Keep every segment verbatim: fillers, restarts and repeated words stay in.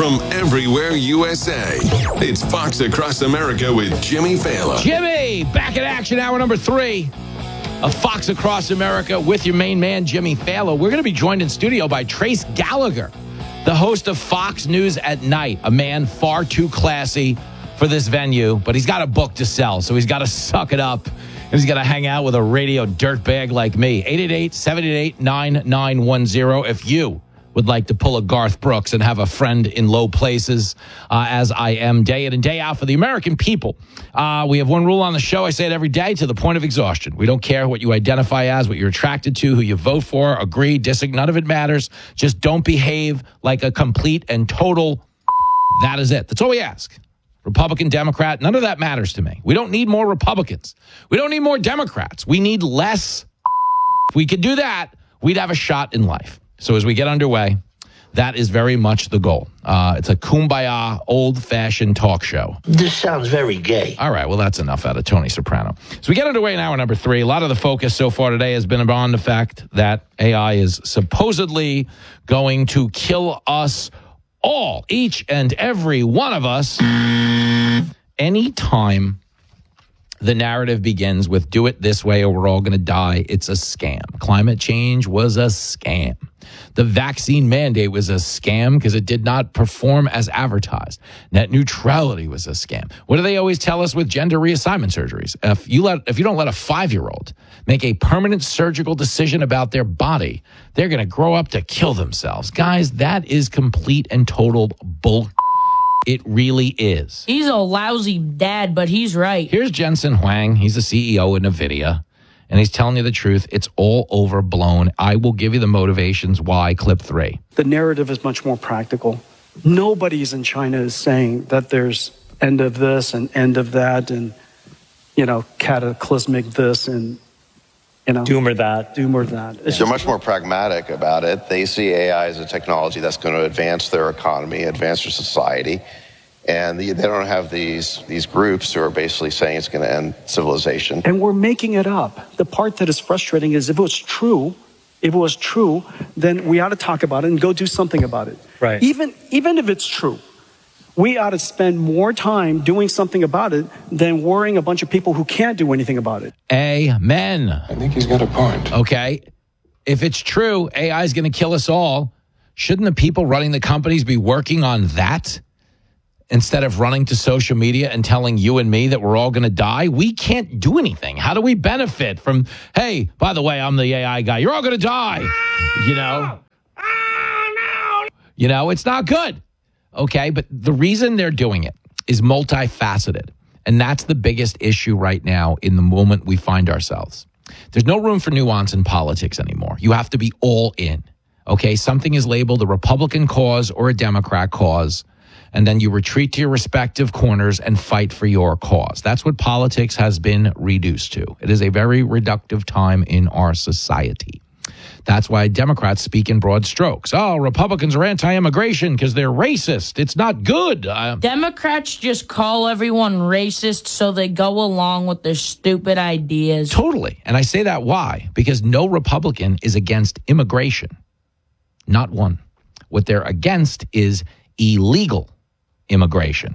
from everywhere U S A. It's Fox Across America with Jimmy Fallon. Jimmy, back in action, hour number three of Fox Across America with your main man, Jimmy Fallon. We're going to be joined in studio by Trace Gallagher, the host of Fox News at Night, a man far too classy for this venue, but he's got a book to sell, so he's got to suck it up. And he's got to hang out with a radio dirtbag like me. eight eight eight, seven eight eight, nine nine one zero if you would like to pull a Garth Brooks and have a friend in low places, uh, as I am day in and day out for the American people. Uh, we have one rule on the show. I say it every day to the point of exhaustion. We don't care what you identify as, what you're attracted to, who you vote for, agree, disagree. None of it matters. Just don't behave like a complete and total. That is it. That's all we ask. Republican, Democrat, none of that matters to me. We don't need more Republicans. We don't need more Democrats. We need less. If we could do that, we'd have a shot in life. So as we get underway, that is very much the goal. Uh, it's a kumbaya, old-fashioned talk show. This sounds very gay. All right, well, that's enough out of Tony Soprano. So we get underway in hour number three. A lot of the focus so far today has been on the fact that A I is supposedly going to kill us all, each and every one of us. Anytime the narrative begins with do it this way or we're all going to die, it's a scam. Climate change was a scam. The vaccine mandate was a scam because it did not perform as advertised. Net neutrality was a scam. What do they always tell us with gender reassignment surgeries? If you let, if you don't let a five-year-old make a permanent surgical decision about their body, they're going to grow up to kill themselves. Guys, that is complete and total bull. It really is. He's a lousy dad, but he's right. Here's Jensen Huang. He's the C E O of NVIDIA. And he's telling you the truth. It's all overblown. I will give you the motivations why. Clip three. The narrative is much more practical. Nobody's in China is saying that there's end of this and end of that and, you know, cataclysmic this and, you know, doom or that. Doom or that. It's They're much more pragmatic about it. They see A I as a technology that's going to advance their economy, advance their society. And they don't have these these groups who are basically saying it's going to end civilization. And we're making it up. The part that is frustrating is if it was true, if it was true, then we ought to talk about it and go do something about it. Right. Even even if it's true, we ought to spend more time doing something about it than worrying a bunch of people who can't do anything about it. Amen. I think he's got a point. Okay. If it's true, A I is going to kill us all. Shouldn't the people running the companies be working on that? Instead of running to social media and telling you and me that we're all going to die? We can't do anything. How do we benefit from, hey, by the way, I'm the A I guy. You're all going to die. You know? You know, it's not good. Okay, but the reason they're doing it is multifaceted. And that's the biggest issue right now in the moment we find ourselves. There's no room for nuance in politics anymore. You have to be all in. Okay, something is labeled a Republican cause or a Democrat cause, and then you retreat to your respective corners and fight for your cause. That's what politics has been reduced to. It is a very reductive time in our society. That's why Democrats speak in broad strokes. Oh, Republicans are anti-immigration because they're racist. It's not good. Uh, Democrats just call everyone racist so they go along with their stupid ideas. Totally. And I say that why? Because no Republican is against immigration. Not one. What they're against is illegal immigration.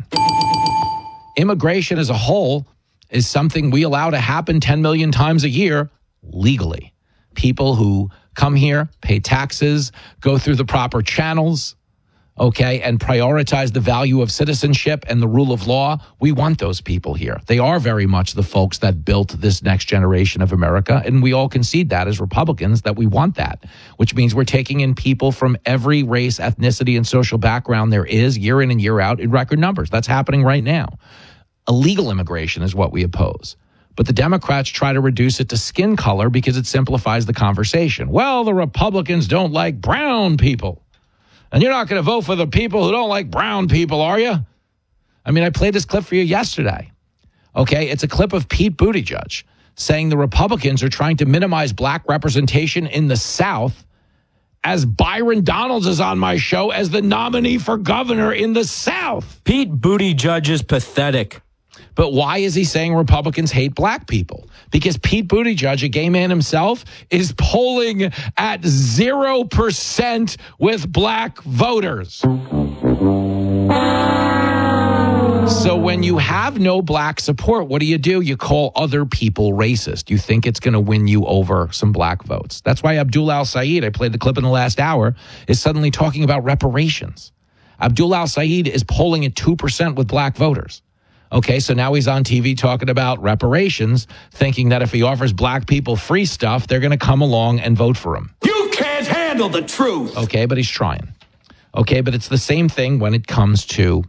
Immigration as a whole is something we allow to happen ten million times a year legally. People who come here, pay taxes, go through the proper channels, okay, and prioritize the value of citizenship and the rule of law. We want those people here. They are very much the folks that built this next generation of America, and we all concede that as Republicans, that we want that, which means we're taking in people from every race, ethnicity, and social background there is year in and year out in record numbers. That's happening right now. Illegal immigration is what we oppose. But the Democrats try to reduce it to skin color because it simplifies the conversation. Well, the Republicans don't like brown people. And you're not going to vote for the people who don't like brown people, are you? I mean, I played this clip for you yesterday. Okay, it's a clip of Pete Buttigieg saying the Republicans are trying to minimize black representation in the South as Byron Donalds is on my show as the nominee for governor in the South. Pete Buttigieg is pathetic. But why is he saying Republicans hate black people? Because Pete Buttigieg, a gay man himself, is polling at zero percent with black voters. So when you have no black support, what do you do? You call other people racist. You think it's going to win you over some black votes. That's why Abdul Al-Sayed, I played the clip in the last hour, is suddenly talking about reparations. Abdul Al-Sayed is polling at two percent with black voters. Okay, so now he's on T V talking about reparations, thinking that if he offers black people free stuff, they're going to come along and vote for him. You can't handle the truth. Okay, but he's trying. Okay, but it's the same thing when it comes to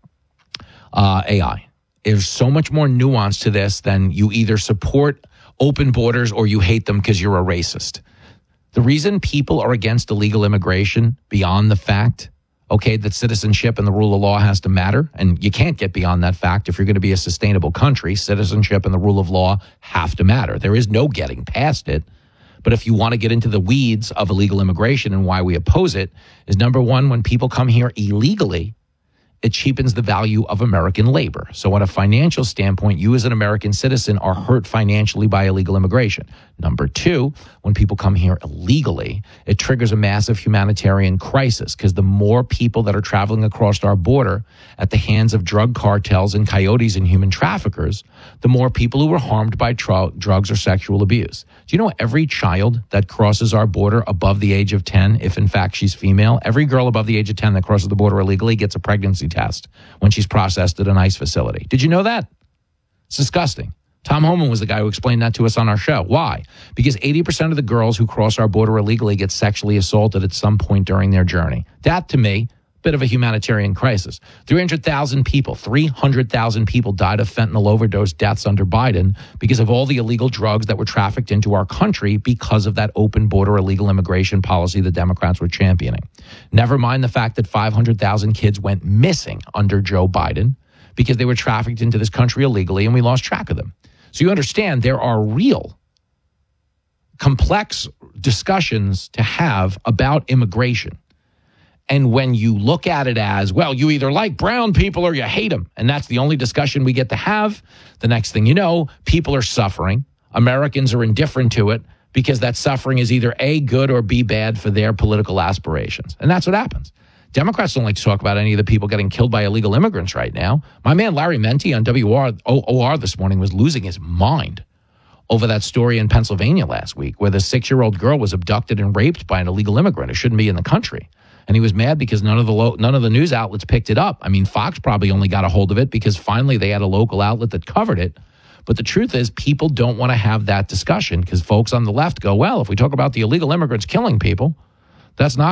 uh, A I. There's so much more nuance to this than you either support open borders or you hate them because you're a racist. The reason people are against illegal immigration beyond the fact, okay, that citizenship and the rule of law has to matter, and you can't get beyond that fact if you're going to be a sustainable country, citizenship and the rule of law have to matter. There is no getting past it. But if you want to get into the weeds of illegal immigration and why we oppose it, is number one, when people come here illegally, it cheapens the value of American labor. So on a financial standpoint, you as an American citizen are hurt financially by illegal immigration. Number two, when people come here illegally, it triggers a massive humanitarian crisis because the more people that are traveling across our border at the hands of drug cartels and coyotes and human traffickers, the more people who are harmed by tr- drugs or sexual abuse. Do you know every child that crosses our border above the age of ten, if in fact she's female, every girl above the age of ten that crosses the border illegally gets a pregnancy test when she's processed at an ICE facility. Did you know that? It's disgusting. Tom Homan was the guy who explained that to us on our show. Why? Because eighty percent of the girls who cross our border illegally get sexually assaulted at some point during their journey. That, to me, bit of a humanitarian crisis. three hundred thousand people, three hundred thousand people died of fentanyl overdose deaths under Biden because of all the illegal drugs that were trafficked into our country because of that open border illegal immigration policy the Democrats were championing. Never mind the fact that five hundred thousand kids went missing under Joe Biden because they were trafficked into this country illegally and we lost track of them. So you understand there are real complex discussions to have about immigration. And when you look at it as, well, you either like brown people or you hate them, and that's the only discussion we get to have, the next thing you know, people are suffering. Americans are indifferent to it because that suffering is either A, good, or B, bad for their political aspirations. And that's what happens. Democrats don't like to talk about any of the people getting killed by illegal immigrants right now. My man Larry Menti on W R O R this morning was losing his mind over that story in Pennsylvania last week where the six-year-old girl was abducted and raped by an illegal immigrant who shouldn't be in the country. And he was mad because none of the lo- none of the news outlets picked it up. I mean, Fox probably only got a hold of it because finally they had a local outlet that covered it. But the truth is people don't want to have that discussion because folks on the left go, well, if we talk about the illegal immigrants killing people, that's not